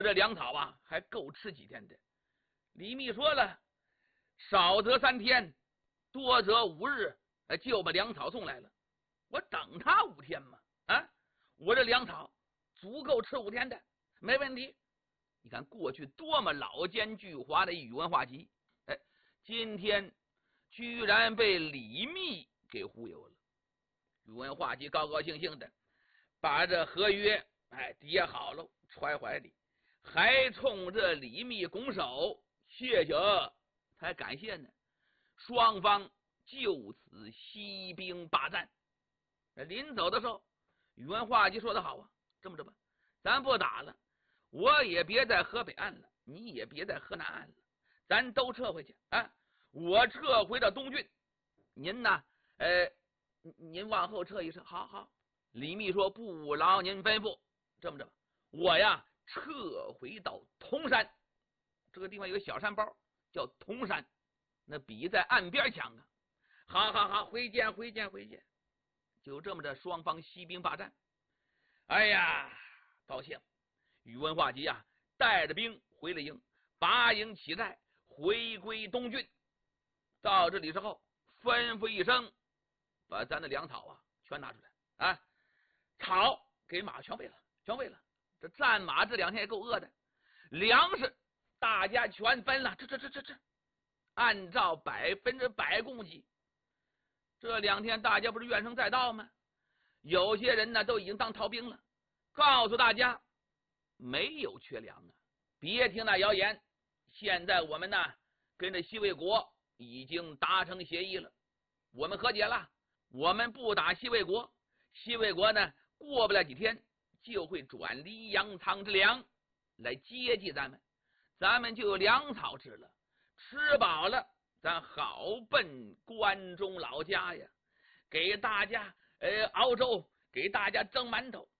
这粮草啊还够吃几天的。李密说了，少则3天，多则5日，就把粮草送来了。我等他5天嘛，我这粮草足够吃5天的，没问题。你看过去多么老奸巨猾的宇文化及，今天居然被李密给忽悠了。宇文化及高高兴兴的把这合约叠好了，揣怀里，还冲这李密拱手，谢谢，还感谢呢。双方就此息兵罢战。临走的时候，宇文化及说的好啊，这么着吧，咱不打了，我也别在河北岸了，你也别在河南岸了，咱都撤回去我撤回到东郡，您呢您往后撤一撤。好。李密说不劳您吩咐，这么着吧，我呀撤回到铜山，这个地方有个小山包叫铜山，那比在岸边强啊。好，回见。就这么着，双方息兵罢战。哎呀，高兴！宇文化及带着兵回了营，拔营起寨，回归东郡。到这里之后，吩咐一声，把咱的粮草全拿出来草给马全喂了。这战马这2天也够饿的，粮食大家全分了，这按照100%供给。这2天大家不是怨声载道吗？有些人呢都已经当逃兵了，告诉大家没有缺粮别听那谣言。现在我们呢跟着西魏国已经达成协议了，我们和解了，我们不打西魏国，西魏国呢过不了几天就会转离阳仓之粮来接济咱们就有粮草吃了，吃饱了咱好奔关中老家呀，给大家熬粥，给大家蒸馒头，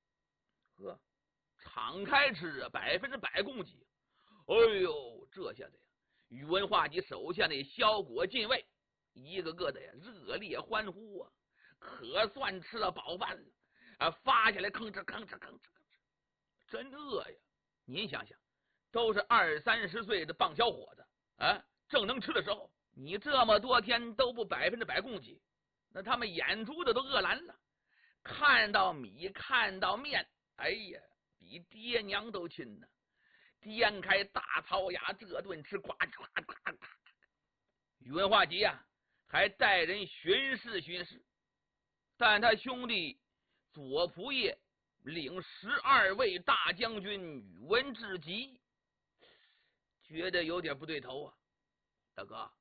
敞开吃100%供给。哎呦，这下子宇文化及手下那骁国禁卫一个个的热烈欢呼可算吃了饱饭了发下来吭哧，真饿呀！您想想，都是20-30岁的棒小伙子正能吃的时候，你这么多天都不100%供给，那他们眼珠子都饿蓝了，看到米看到面，哎呀，比爹娘都亲呢。颠开大槽牙，这顿吃，呱呱呱。宇文化及还带人巡视，但他兄弟左仆射领12位大将军宇文智及觉得有点不对头大哥，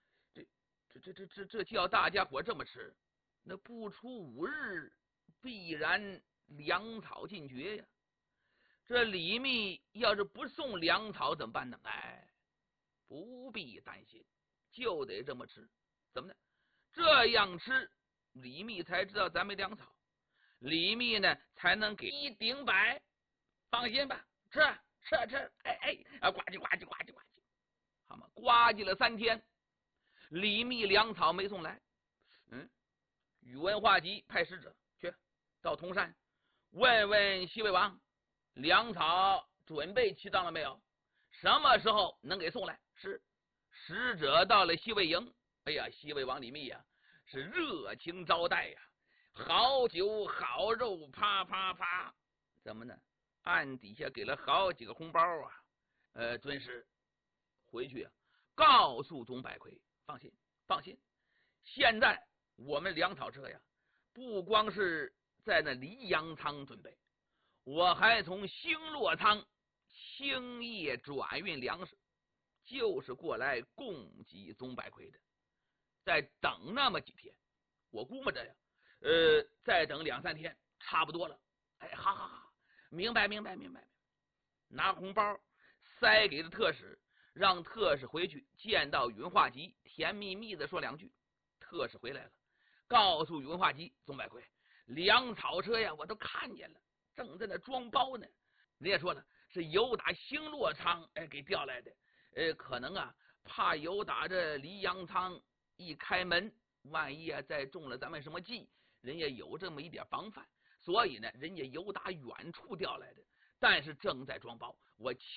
这叫大家伙这么吃，那不出5日必然粮草尽绝呀。这李密要是不送粮草怎么办呢？不必担心，就得这么吃。怎么呢？这样吃，李密才知道咱没粮草，李密呢才能给1顶100。放心吧，吃，呱唧，好吗？呱唧了3天，李密粮草没送来。宇文化及派使者去到铜山问问西魏王，粮草准备齐当了没有？什么时候能给送来？是。使者到了西魏营，哎呀，西魏王李密是热情招待好酒好肉，啪。怎么呢？暗底下给了好几个红包尊师回去告诉董百奎，放心，现在我们粮草车不光是在那黎阳仓准备，我还从星洛仓星夜转运粮食，就是过来供给总百奎的。再等那么几天，我估摸着再等2-3天差不多了。好，明白。拿红包塞给了特使，让特使回去见到宇文化及，甜蜜蜜的说2句。特使回来了，告诉宇文化及，总百奎，粮草车我都看见了，正在那装包呢。人家说了，是由打星洛仓给调来的，可能怕由打这黎阳仓一开门，万一再中了咱们什么计，人家有这么一点防范，所以呢，人家由打远处调来的。 但是正在装包，我